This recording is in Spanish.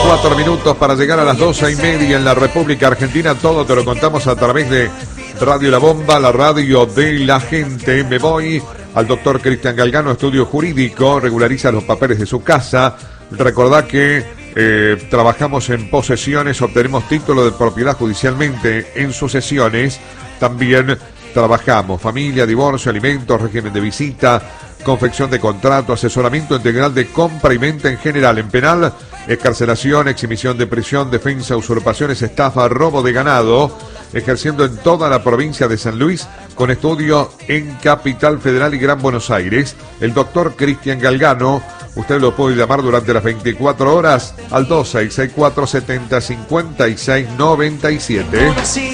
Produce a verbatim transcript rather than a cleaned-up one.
Cuatro minutos para llegar a las doce y media en la República Argentina. Todo te lo contamos a través de Radio La Bomba, la radio de la gente. Me voy al doctor Cristian Galgano, estudio jurídico, regulariza los papeles de su casa. Recordá que eh, trabajamos en posesiones, obtenemos título de propiedad judicialmente en sucesiones. También trabajamos familia, divorcio, alimentos, régimen de visita, confección de contrato, asesoramiento integral de compra y venta en general. En penal, excarcelación, exhibición de prisión, defensa, usurpaciones, estafa, robo de ganado, ejerciendo en toda la provincia de San Luis, con estudio en Capital Federal y Gran Buenos Aires. El doctor Cristian Galgano, usted lo puede llamar durante las veinticuatro horas al dos seis seis cuatro, siete cero, cinco seis nueve siete.